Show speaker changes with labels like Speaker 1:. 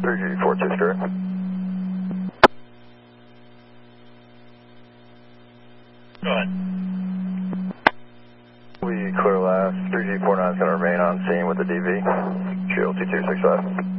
Speaker 1: 3G42 correct.
Speaker 2: Go ahead.
Speaker 1: We clear last. 3G49 is going to remain on scene with the DV. GL2265.